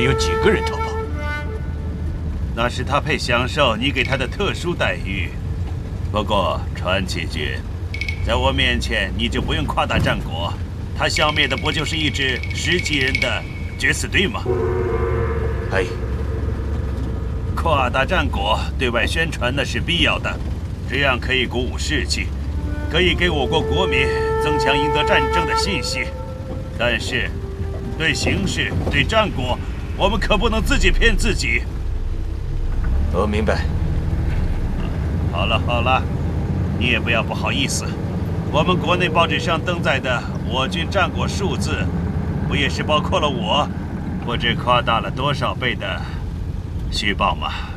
子有几个人逃跑？ 那是他配享受你给他的特殊待遇。不过传奇君，在我面前你就不用夸大战果，他消灭的不就是一支10级人的决死队吗？ 哎， 夸大战果，对外宣传那是必要的，这样可以鼓舞士气，可以给我国国民增强赢得战争的信心。但是，对形势、对战果，我们可不能自己骗自己。 我明白。 好了好了，你也不要不好意思。我们国内报纸上登载的我军战果数字，不也是包括了我不知夸大了多少倍的虚报吗？